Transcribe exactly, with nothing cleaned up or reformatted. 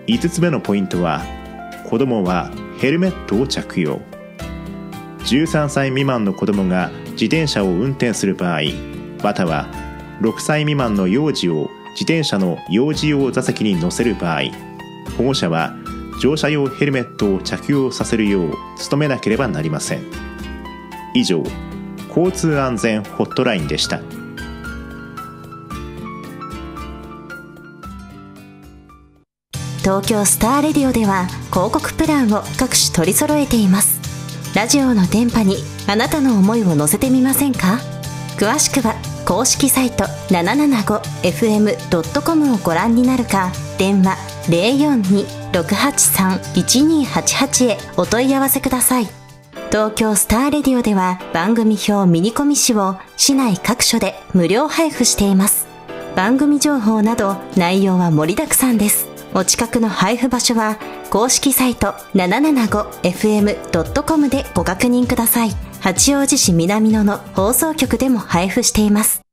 いつつめのポイントは、子供はヘルメットを着用。じゅうさんさい未満の子供が自転車を運転する場合、またはろくさい未満の幼児を自転車の幼児用座席に乗せる場合、保護者は乗車用ヘルメットを着用させるよう努めなければなりません。以上、交通安全ホットラインでした。 東京スターレディオでは広告プランを各種取り揃えています。ラジオの電波にあなたの思いを乗せてみませんか？詳しくは公式サイト ななななごエフエムドットコム をご覧になるか、電話 ゼロよんに ろくはちさん いちにはちはち へお問い合わせください。東京スターレディオでは番組表ミニコミ誌を市内各所で無料配布しています。番組情報など内容は盛りだくさんです。お近くの配布場所は公式サイト ななななごエフエムドットコム でご確認ください。八王子市南野の放送局でも配布しています。